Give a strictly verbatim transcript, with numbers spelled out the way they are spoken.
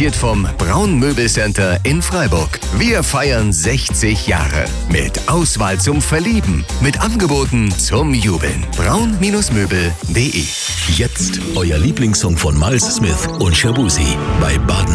präsentiert vom Braun Möbelcenter in Freiburg. Wir feiern sechzig Jahre mit Auswahl zum Verlieben, mit Angeboten zum Jubeln. braun Möbel punkt de. Jetzt euer Lieblingssong von Miles Smith und Shabuzi bei Baden